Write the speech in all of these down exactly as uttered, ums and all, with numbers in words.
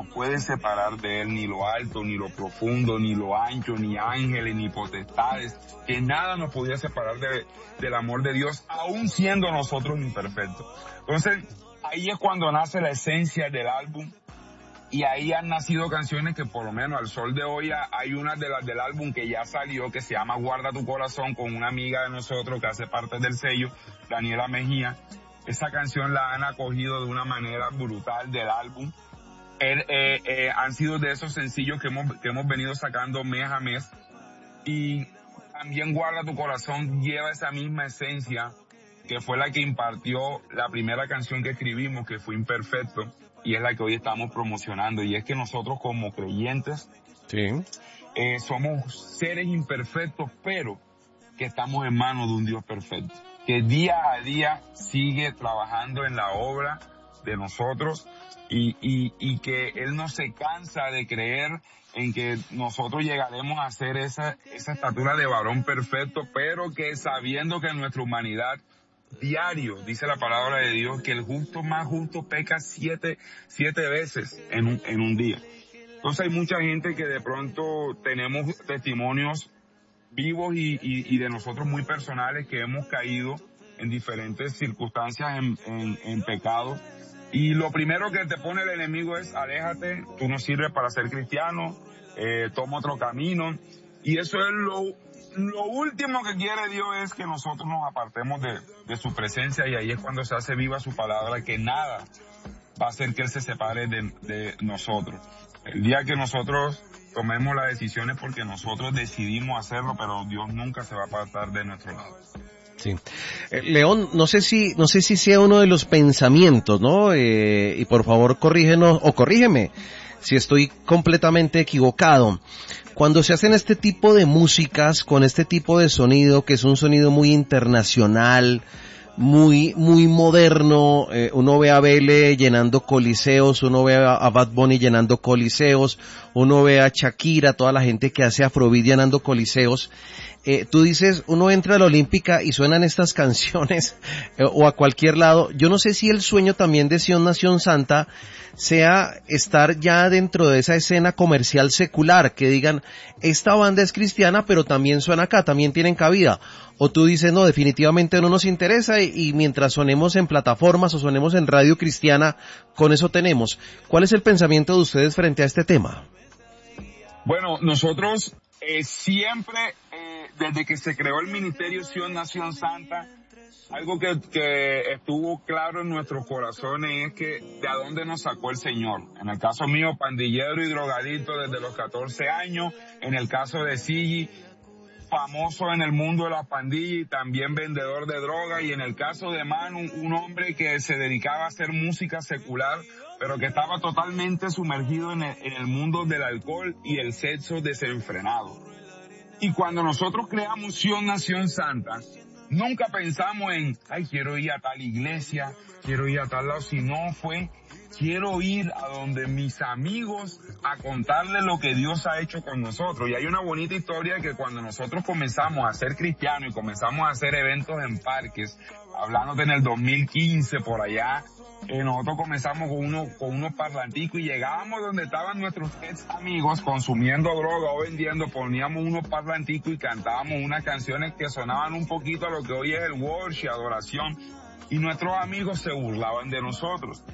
nos puede separar de él, ni lo alto, ni lo profundo, ni lo ancho, ni ángeles, ni potestades, que nada nos podía separar de, del amor de Dios, aún siendo nosotros imperfectos. Entonces, ahí es cuando nace la esencia del álbum, y ahí han nacido canciones que por lo menos al sol de hoy hay una de las del álbum que ya salió, que se llama Guarda tu Corazón, con una amiga de nosotros que hace parte del sello, Daniela Mejía. Esa canción la han acogido de una manera brutal del álbum. Eh, eh, eh, han sido de esos sencillos que hemos, que hemos venido sacando mes a mes. Y también Guarda tu Corazón lleva esa misma esencia, que fue la que impartió la primera canción que escribimos, que fue Imperfecto, y es la que hoy estamos promocionando. Y es que nosotros como creyentes, sí, eh, somos seres imperfectos, pero que estamos en manos de un Dios perfecto, que día a día sigue trabajando en la obra de nosotros, y, y, y que Él no se cansa de creer en que nosotros llegaremos a ser esa, esa estatura de varón perfecto, pero que sabiendo que en nuestra humanidad diario, dice la palabra de Dios, que el justo más justo peca siete, siete veces en un, en un día. Entonces hay mucha gente que de pronto tenemos testimonios vivos y, y, y de nosotros muy personales, que hemos caído en diferentes circunstancias en, en, en pecado. Y lo primero que te pone el enemigo es: aléjate, tú no sirves para ser cristiano, eh, toma otro camino. Y eso es lo, lo último que quiere Dios, es que nosotros nos apartemos de, de su presencia, y ahí es cuando se hace viva su palabra, que nada va a hacer que Él se separe de, de nosotros. El día que nosotros tomemos las decisiones, porque nosotros decidimos hacerlo, pero Dios nunca se va a apartar de nuestro lado. Sí. Eh, León, no sé si, no sé si sea uno de los pensamientos, ¿no? Eh, y por favor corrígenos, o corrígeme si estoy completamente equivocado. Cuando se hacen este tipo de músicas, con este tipo de sonido, que es un sonido muy internacional, muy, muy moderno, eh, uno ve a Bele llenando coliseos, uno ve a, a Bad Bunny llenando coliseos, uno ve a Shakira, toda la gente que hace Afrobeat llenando coliseos. Eh, tú dices, uno entra a la Olímpica y suenan estas canciones, eh, o a cualquier lado. Yo no sé si el sueño también de Sion Nación Santa sea estar ya dentro de esa escena comercial secular, que digan, esta banda es cristiana, pero también suena acá, también tienen cabida. O tú dices, no, definitivamente no nos interesa, y, y mientras sonemos en plataformas o sonemos en radio cristiana, con eso tenemos. ¿Cuál es el pensamiento de ustedes frente a este tema? Bueno, nosotros eh, siempre, eh, desde que se creó el Ministerio Sion Nación Santa, algo que, que estuvo claro en nuestros corazones es que de a dónde nos sacó el Señor. En el caso mío, pandillero y drogadito desde los catorce años. En el caso de Sigi, famoso en el mundo de la pandilla y también vendedor de droga. Y en el caso de Manu, un hombre que se dedicaba a hacer música secular, pero que estaba totalmente sumergido en el, en el mundo del alcohol y el sexo desenfrenado. Y cuando nosotros creamos Sion Nación Santa, nunca pensamos en, ay, quiero ir a tal iglesia, quiero ir a tal lado, sino fue, quiero ir a donde mis amigos a contarles lo que Dios ha hecho con nosotros. Y hay una bonita historia que cuando nosotros comenzamos a ser cristianos y comenzamos a hacer eventos en parques, hablando en el dos mil quince por allá, eh, nosotros comenzamos con, uno, con unos parlanticos y llegábamos donde estaban nuestros ex amigos consumiendo droga o vendiendo, poníamos unos parlanticos y cantábamos unas canciones que sonaban un poquito a lo que hoy es el worship, adoración, y nuestros amigos se burlaban de nosotros.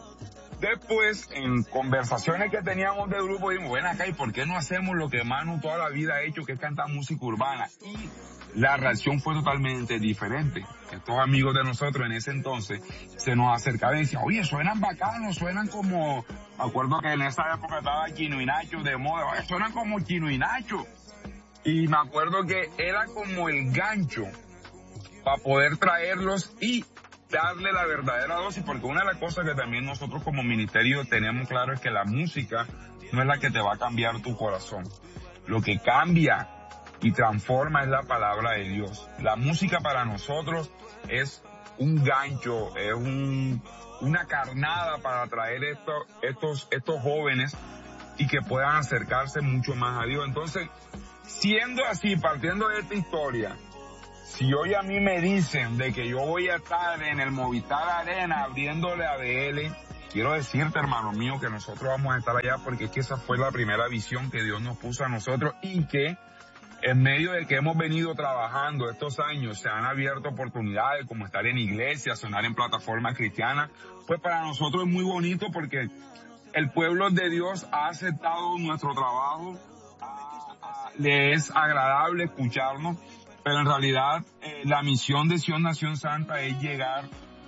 Después, en conversaciones que teníamos de grupo, dijimos, ven acá, ¿y por qué no hacemos lo que Manu toda la vida ha hecho, que es cantar música urbana? Y la reacción fue totalmente diferente. Estos amigos de nosotros en ese entonces se nos acercaban y decían, oye, suenan bacanos, suenan como, me acuerdo que en esa época estaba Chino y Nacho de moda, oye, suenan como Chino y Nacho. Y me acuerdo que era como el gancho para poder traerlos y darle la verdadera dosis, porque una de las cosas que también nosotros como ministerio tenemos claro es que la música no es la que te va a cambiar tu corazón. Lo que cambia y transforma es la palabra de Dios. La música para nosotros es un gancho, es un, una carnada para atraer estos, estos, estos jóvenes y que puedan acercarse mucho más a Dios. Entonces, siendo así, partiendo de esta historia, si hoy a mí me dicen de que yo voy a estar en el Movistar Arena abriéndole a B L, quiero decirte, hermano mío, que nosotros vamos a estar allá porque es que esa fue la primera visión que Dios nos puso a nosotros y que en medio de que hemos venido trabajando estos años, se han abierto oportunidades como estar en iglesias, sonar en plataformas cristianas, pues para nosotros es muy bonito porque el pueblo de Dios ha aceptado nuestro trabajo, a, a, le es agradable escucharnos, pero en realidad eh, la misión de Sion Nación Santa es llegar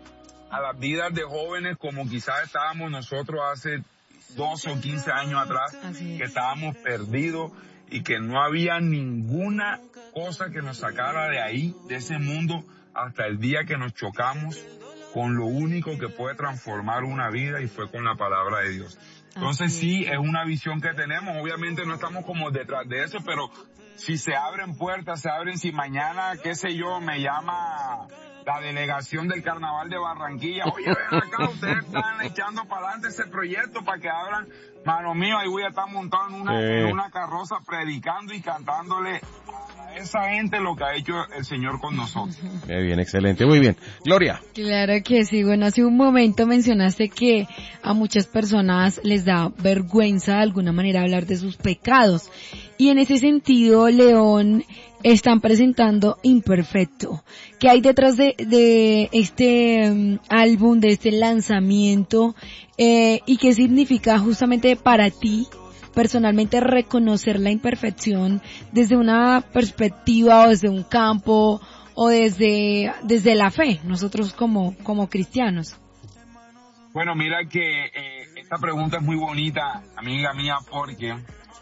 a las vidas de jóvenes como quizás estábamos nosotros hace doce o quince años atrás, que estábamos perdidos y que no había ninguna cosa que nos sacara de ahí, de ese mundo, hasta el día que nos chocamos con lo único que puede transformar una vida y fue con la palabra de Dios. Entonces sí, es una visión que tenemos, obviamente no estamos como detrás de eso, pero si se abren puertas, se abren, si mañana, qué sé yo, me llama la delegación del Carnaval de Barranquilla, oye, ven acá, ustedes están echando para adelante ese proyecto para que abran, mano mío, ahí voy a estar montado en una, eh. en una carroza predicando y cantándole a esa gente lo que ha hecho el Señor con nosotros. Muy bien, excelente, muy bien. Gloria. Claro que sí, bueno, hace un momento mencionaste que a muchas personas les da vergüenza de alguna manera hablar de sus pecados. Y en ese sentido, León, están presentando Imperfecto. ¿Qué hay detrás de, de este um, álbum, de este lanzamiento? Eh, ¿Y qué significa justamente para ti, personalmente, reconocer la imperfección desde una perspectiva o desde un campo o desde, desde la fe, nosotros como, como cristianos? Bueno, mira que eh, esta pregunta es muy bonita, amiga mía, porque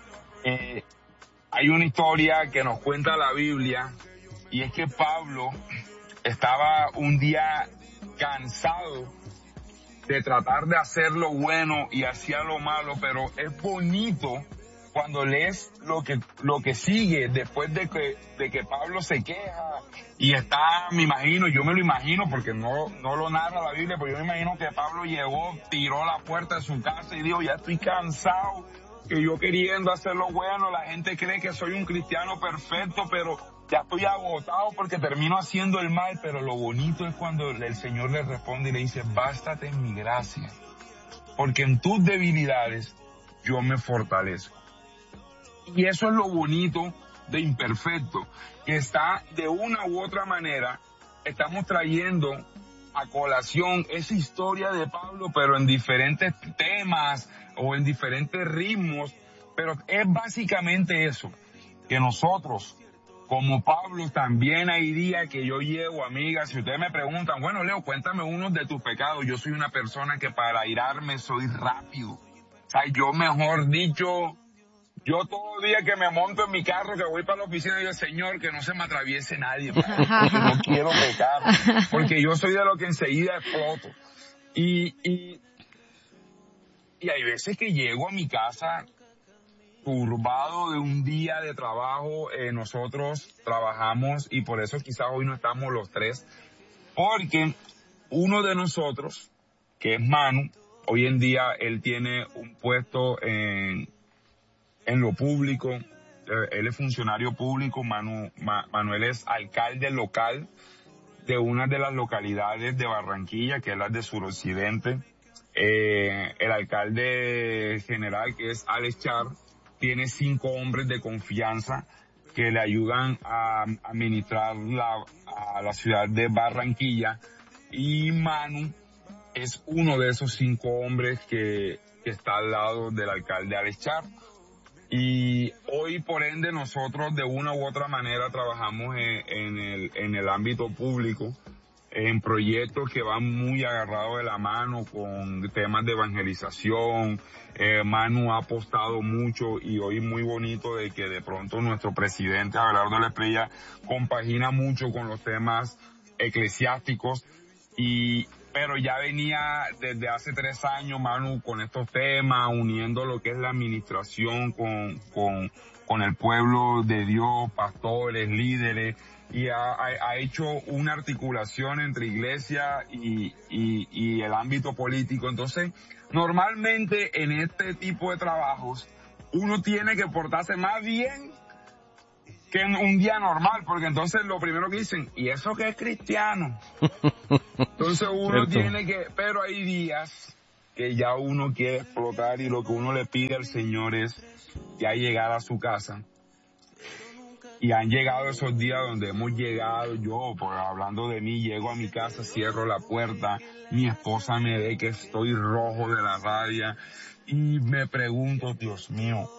eh, hay una historia que nos cuenta la Biblia y es que Pablo estaba un día cansado de tratar de hacer lo bueno y hacía lo malo, pero es bonito cuando lees lo que lo que sigue después de que de que Pablo se queja y está, me imagino, yo me lo imagino porque no no lo narra la Biblia, pero yo me imagino que Pablo llegó, tiró la puerta de su casa y dijo, ya estoy cansado, que yo queriendo hacer lo bueno, la gente cree que soy un cristiano perfecto, pero ya estoy agotado porque termino haciendo el mal. Pero lo bonito es cuando el Señor le responde y le dice, bástate en mi gracia, porque en tus debilidades yo me fortalezco. Y eso es lo bonito de Imperfecto, que está de una u otra manera, estamos trayendo a colación esa historia de Pablo, pero en diferentes temas o en diferentes ritmos, pero es básicamente eso, que nosotros, como Pablo, también hay días que yo llego, amigas, si ustedes me preguntan, bueno, Leo, cuéntame uno de tus pecados, yo soy una persona que para irarme soy rápido, o sea, yo mejor dicho, yo todo día que me monto en mi carro, que voy para la oficina, digo, Señor, que no se me atraviese nadie, porque no quiero pecar, porque yo soy de lo que enseguida exploto. Y, y, y hay veces que llego a mi casa turbado de un día de trabajo, eh, nosotros trabajamos y por eso quizás hoy no estamos los tres, porque uno de nosotros, que es Manu, hoy en día él tiene un puesto en... en lo público, él es funcionario público, Manu, Ma, Manuel es alcalde local de una de las localidades de Barranquilla, que es la de suroccidente. Eh, el alcalde general, que es Alex Char, tiene cinco hombres de confianza que le ayudan a administrar la, a la ciudad de Barranquilla, y Manu es uno de esos cinco hombres que, que está al lado del alcalde Alex Char. Y hoy, por ende, nosotros de una u otra manera trabajamos en, en el, en el ámbito público, en proyectos que van muy agarrados de la mano con temas de evangelización. Eh, Manu ha apostado mucho y hoy muy bonito de que de pronto nuestro presidente, Abelardo Lesprilla, compagina mucho con los temas eclesiásticos y pero ya venía desde hace tres años, Manu, con estos temas, uniendo lo que es la administración con, con, con el pueblo de Dios, pastores, líderes, y ha, ha hecho una articulación entre iglesia y, y, y el ámbito político. Entonces, normalmente en este tipo de trabajos, uno tiene que portarse más bien que en un día normal, porque entonces lo primero que dicen, ¿y eso qué es cristiano? Entonces uno Cierto. tiene que, pero hay días que ya uno quiere explotar y lo que uno le pide al Señor es ya llegar a su casa. Y han llegado esos días donde hemos llegado, yo, por hablando de mí, llego a mi casa, cierro la puerta, mi esposa me ve que estoy rojo de la rabia y me pregunto, Dios mío,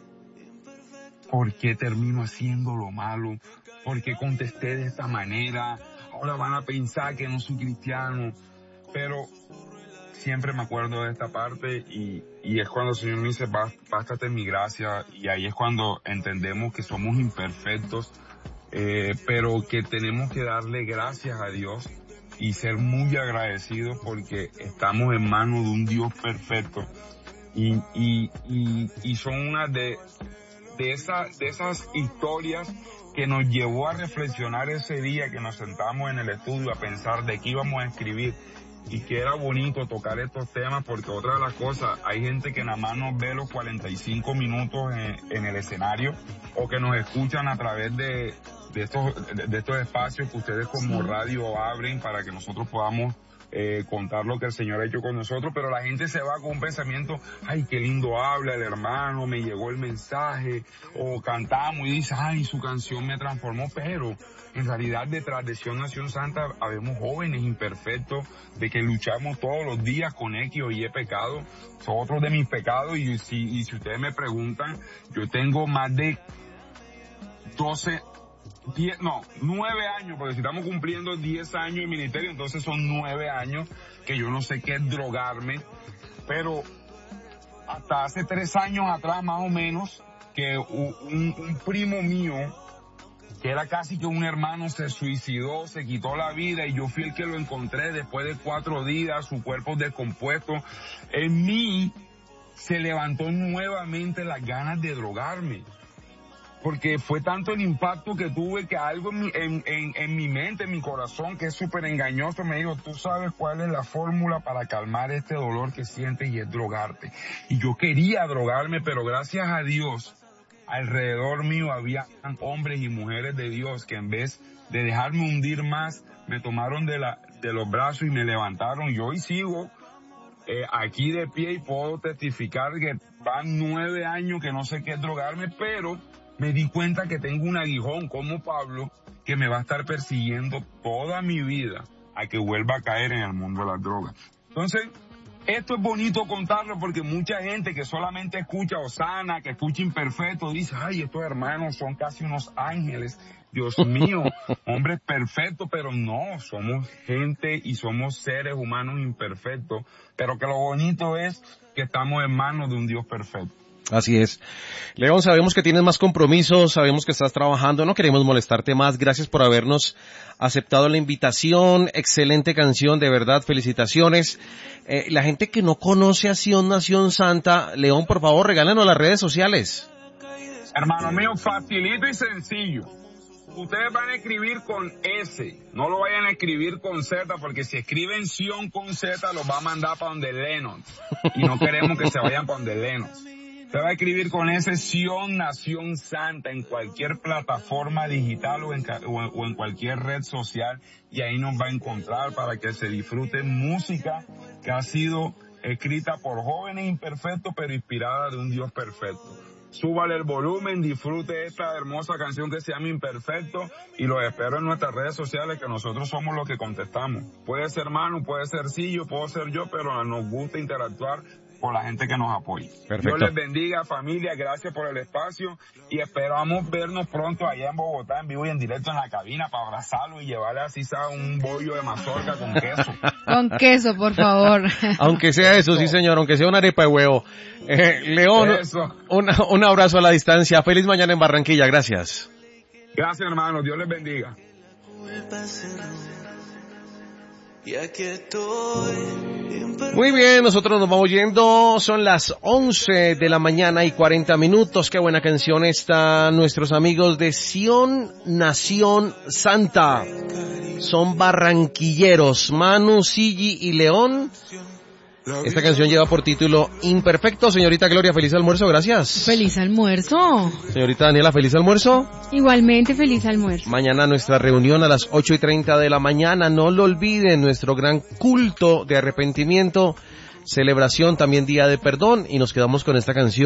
¿por qué termino haciendo lo malo? ¿Por qué contesté de esta manera? Ahora van a pensar que no soy cristiano, pero siempre me acuerdo de esta parte y, y es cuando el Señor me dice, bástate en mi gracia, y ahí es cuando entendemos que somos imperfectos, eh, pero que tenemos que darle gracias a Dios y ser muy agradecidos porque estamos en manos de un Dios perfecto. Y, y, y, y son una de, de, esa, de esas historias que nos llevó a reflexionar ese día que nos sentamos en el estudio a pensar de qué íbamos a escribir. Y que era bonito tocar estos temas porque otra de las cosas, hay gente que nada más nos ve los cuarenta y cinco minutos en, en el escenario o que nos escuchan a través de, de estos de, de estos espacios que ustedes como radio abren para que nosotros podamos eh, contar lo que el Señor ha hecho con nosotros, pero la gente se va con un pensamiento, ay, qué lindo habla el hermano, me llegó el mensaje, o cantamos y dice, ay, su canción me transformó, pero en realidad detrás de Sion Nación Santa habemos jóvenes imperfectos, de que luchamos todos los días con X o Y pecado, son otros de mis pecados, y si, y si ustedes me preguntan, yo tengo más de doce, diez, no, nueve años, porque si estamos cumpliendo diez años de ministerio, entonces son nueve años que yo no sé qué es drogarme, pero hasta hace tres años atrás más o menos, que un, un primo mío, que era casi que un hermano, se suicidó, se quitó la vida y yo fui el que lo encontré después de cuatro días, su cuerpo descompuesto. En mí se levantó nuevamente las ganas de drogarme, porque fue tanto el impacto que tuve que algo en mi, en, en, en mi mente, en mi corazón, que es súper engañoso, me dijo, tú sabes cuál es la fórmula para calmar este dolor que sientes y es drogarte. Y yo quería drogarme, pero gracias a Dios, alrededor mío había hombres y mujeres de Dios que en vez de dejarme hundir más, me tomaron de la de los brazos y me levantaron. Yo hoy sigo eh, aquí de pie y puedo testificar que van nueve años que no sé qué es drogarme, pero me di cuenta que tengo un aguijón como Pablo que me va a estar persiguiendo toda mi vida a que vuelva a caer en el mundo de las drogas. Entonces, esto es bonito contarlo porque mucha gente que solamente escucha Osana, que escucha Imperfecto, dice, ay, estos hermanos son casi unos ángeles. Dios mío, hombres perfectos, pero no, somos gente y somos seres humanos imperfectos, pero que lo bonito es que estamos en manos de un Dios perfecto. Así es. León, sabemos que tienes más compromisos, sabemos que estás trabajando, no queremos molestarte más. Gracias por habernos aceptado la invitación. Excelente canción, de verdad, felicitaciones. Eh, la gente que no conoce a Sion Nación Santa, León, por favor, regálanos las redes sociales. Hermano mío, facilito y sencillo. Ustedes van a escribir con S, no lo vayan a escribir con Z, porque si escriben Sion con Z, los va a mandar para donde Lennon. Y no queremos que se vayan para donde Lennon. Se va a escribir con ese Sion Nación Santa en cualquier plataforma digital o en, o, o en cualquier red social, y ahí nos va a encontrar para que se disfrute música que ha sido escrita por jóvenes imperfectos pero inspirada de un Dios perfecto. Súbale el volumen, disfrute esta hermosa canción que se llama Imperfecto y los espero en nuestras redes sociales, que nosotros somos los que contestamos. Puede ser Manu, puede ser Sillo, puedo ser yo, pero nos gusta interactuar por la gente que nos apoya. Perfecto. Dios les bendiga, familia, gracias por el espacio y esperamos vernos pronto allá en Bogotá, en vivo y en directo en la cabina, para abrazarlo y llevarle así sea un bollo de mazorca con queso. Con queso, por favor. Aunque sea eso, sí señor, aunque sea una arepa de huevo. Eh, León, un, un abrazo a la distancia, feliz mañana en Barranquilla, gracias. Gracias hermano, Dios les bendiga. Y aquí estoy. Muy bien, nosotros nos vamos yendo, son las once de la mañana y cuarenta minutos, qué buena canción está, nuestros amigos de Sion Nación Santa, son barranquilleros, Manu, Sigi y León. Esta canción lleva por título Imperfecto. Señorita Gloria, feliz almuerzo, gracias. Feliz almuerzo. Señorita Daniela, feliz almuerzo. Igualmente, feliz almuerzo. Mañana nuestra reunión a las ocho y treinta de la mañana, no lo olviden, nuestro gran culto de arrepentimiento celebración, también día de perdón, y nos quedamos con esta canción.